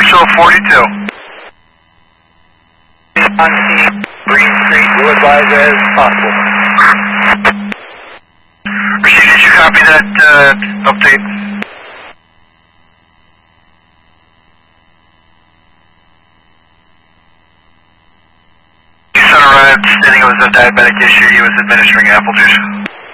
show 42. On scene, Green Street, we'll advise as possible. Rashid, did you copy that update? Your son arrived stating it was a diabetic issue. He was administering apple juice.